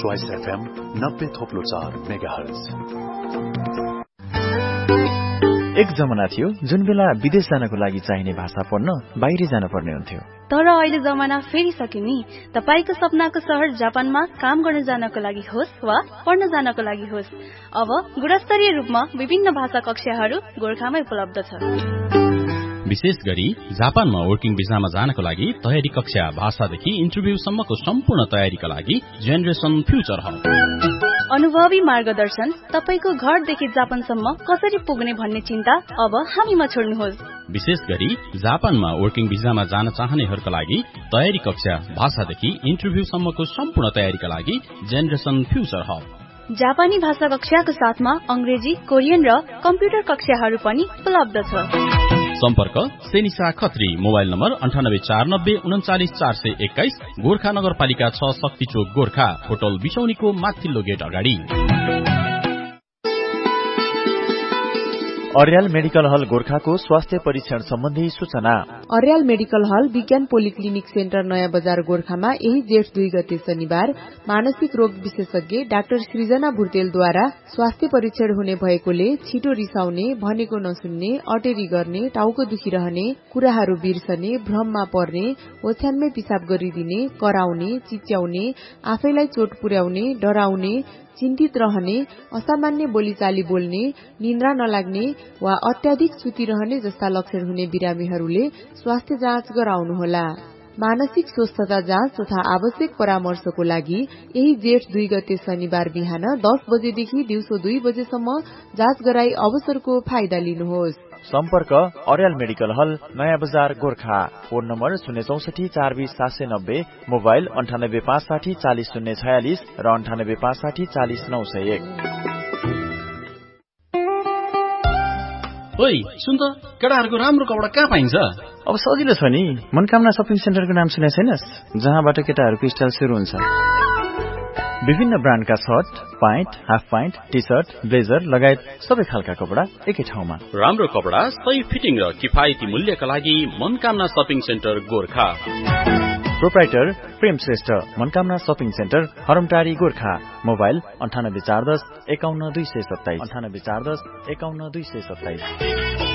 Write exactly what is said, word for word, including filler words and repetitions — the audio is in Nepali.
चोइस एफएम नब्बे थोप्लो चार मेगाहर्ज। एक जमाना थियो जुन बेला विदेश जानको लागि चाहिने भाषा पढ्न बाहिर जान पर्ने हुन्थ्यो। तर अहिले जमाना फेरिसक्यो नि। तपाईको सपनाको शहर जापानमा काम गर्न जानको लागि होस् वा पढ्न जानको लागि होस्, अब गुणस्तरीय रूपमा विभिन्न भाषा कक्षाहरू गोरखामै उपलब्ध छ। विशेष गरी जापानमा वर्किङ भिसामा जानको लागि तयारी कक्षा, भाषादेखि इन्टरभ्यूसम्मको सम्पूर्ण तयारीका लागि जेनरेसन फ्युचर हब। अनुभवी मार्गदर्शन, तपाईको घरदेखि जापानसम्म कसरी पुग्ने भन्ने चिन्ता अब हामीमा छोड्नुहोस्। विशेष गरी जापानमा वर्किङ भिसामा जान चाहनेहरूका लागि तयारी कक्षा, भाषादेखि इन्टरभ्यूसम्मको सम्पूर्ण तयारीका लागि जेनरेसन फ्युचर हब। जापानी भाषा कक्षाको साथमा अंग्रेजी, कोरियन र कम्प्युटर कक्षाहरू पनि उपलब्ध छ। सम्पर्क सेनिसा खत्री, मोबाइल नम्बर अन्ठानब्बे चार नब्बे उन्चालिस चार सय एक्काइस, गोर्खा नगरपालिका छ, शक्ति चोक, गोर्खा। होटल बिसौनीको माथिल्लो गेट अगाडि। अर्याल मेडिकल हल गोर्खाको स्वास्थ्य परीक्षण सम्बन्धी सूचना। अर्याल मेडिकल हल विज्ञान पोलिक्लिनिक सेन्टर नयाँ बजार गोर्खामा यही जेठ दुई गते शनिबार मानसिक रोग विशेषज्ञ डाक्टर सृजना भुर्तेलद्वारा स्वास्थ्य परीक्षण हुने भएकोले छिटो रिसाउने, भनेको नसुन्ने, अटेरी गर्ने, टाउको दुखिरहने, कुराहरू बिर्सने, भ्रममा पर्ने, ओछ्यानमै पिसाब गरिदिने, कराउने, चिच्याउने, आफैलाई चोट पुर्याउने, डराउने, चिन्तित रहने, असामान्य बोलीचाली बोल्ने, निन्द्रा नलाग्ने वा अत्याधिक सुतिरहने जस्ता लक्षण हुने बिरामीहरूले स्वास्थ्य जाँच गराउनुहोला। मानसिक स्वस्थता जाँच तथा आवश्यक परामर्शको लागि यही जेठ दुई गते शनिबार बिहान दस बजेदेखि दिउँसो दुई बजेसम्म जाँच गराई अवसरको फाइदा लिनुहोस्। सम्पर्क अर्याल मेडिकल हल नयाँ बजार गोर्खा। फोन नम्बर शून्य चौसठी चार बीस सात सय नब्बे, मोबाइल अन्ठानब्बे पाँच साठी चालिस शून्य छयालिस र अन्ठानब्बे पाँच साठी चालिस नौ सय एक। ओइ सुन त, केटाहरूको राम्रो कपडा कहाँ पाइन्छ? अब सजिलो छ नि, मनकामना शपिङ सेन्टरको नाम सुने छैनस्? जहाँबाट केटाहरूको स्टाइल सुरु हुन्छ। विभिन्न ब्रान्डका short, pant, half pant, T short, blazer लगायत सबै खालका कपडा एकै ठाउँमा। राम्रो कपडा, सही फिटिङ र किफायती मूल्यका लागि Manakamana shopping centre Gorkha. Proprietor प्रेम Shrestha, Manakamana shopping centre, हरमटारी Gorkha. Mobile अन्ठानब्बे चार दस एकाउन्न दुई सय सत्ताइस, अन्ठानब्बे चार दस एकाउन्न दुई सय सत्ताइस।